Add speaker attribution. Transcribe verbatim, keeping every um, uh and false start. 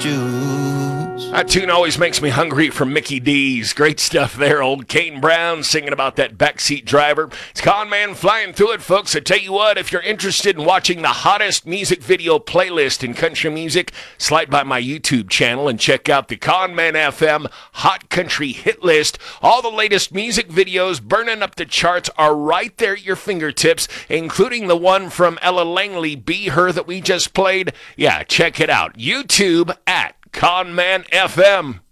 Speaker 1: juice.
Speaker 2: That tune always makes me hungry from Mickey D's. Great stuff there, old Kane Brown singing about that backseat driver. It's Con Man flying through it, folks. I tell you what, if you're interested in watching the hottest music video playlist in country music, slide by my YouTube channel and check out the Con Man F M Hot Country Hit List. All the latest music videos burning up the charts are right there at your fingertips, including the one from Ella Langley, Be Her, that we just played. Yeah, check it out. YouTube at Con Man F M.